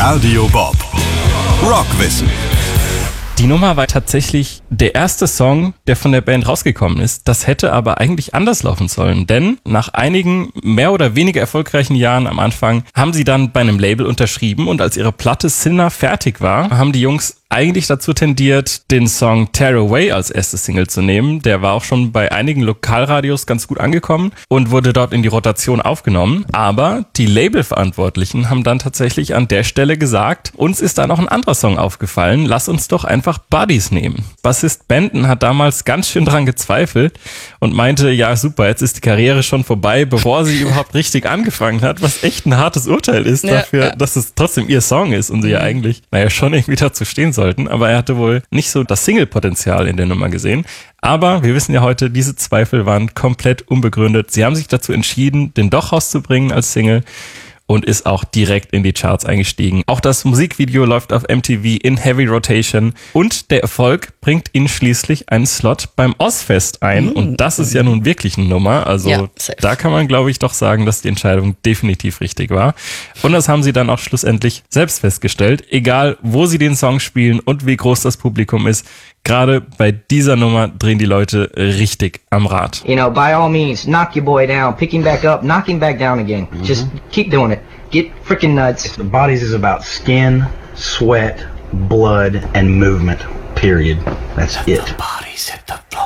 Radio Bob. Rockwissen. Die Nummer war tatsächlich der erste Song, der von der Band rausgekommen ist. Das hätte aber eigentlich anders laufen sollen, denn nach einigen mehr oder weniger erfolgreichen Jahren am Anfang haben sie dann bei einem Label unterschrieben und als ihre Platte Sinner fertig war, haben die Jungs eigentlich dazu tendiert, den Song Tear Away als erste Single zu nehmen. Der war auch schon bei einigen Lokalradios ganz gut angekommen und wurde dort in die Rotation aufgenommen. Aber die Labelverantwortlichen haben dann tatsächlich an der Stelle gesagt, uns ist da noch ein anderer Song aufgefallen, lass uns doch einfach Buddies nehmen. Bassist Benton hat damals ganz schön dran gezweifelt und meinte, ja super, jetzt ist die Karriere schon vorbei, bevor sie überhaupt richtig angefangen hat, was echt ein hartes Urteil ist dafür, dass es trotzdem ihr Song ist und sie ja eigentlich, schon irgendwie dazu stehen sollten. Aber er hatte wohl nicht so das Single-Potenzial in der Nummer gesehen. Aber wir wissen ja heute, diese Zweifel waren komplett unbegründet. Sie haben sich dazu entschieden, den doch rauszubringen als Single und ist auch direkt in die Charts eingestiegen. Auch das Musikvideo läuft auf MTV in Heavy Rotation und der Erfolg bringt ihnen schließlich einen Slot beim Ozzfest ein und das ist ja nun wirklich eine Nummer. Also da kann man, glaube ich, doch sagen, dass die Entscheidung definitiv richtig war. Und das haben sie dann auch schlussendlich selbst festgestellt. Egal, wo sie den Song spielen und wie groß das Publikum ist, gerade bei dieser Nummer drehen die Leute richtig am Rad. You know, by all means, knock your boy down, pick him back up, knock him back down again. Just keep doing it. Get freaking nuts. The Bodies is about skin, sweat, blood, and movement. Period. That's it. The bodies hit the floor.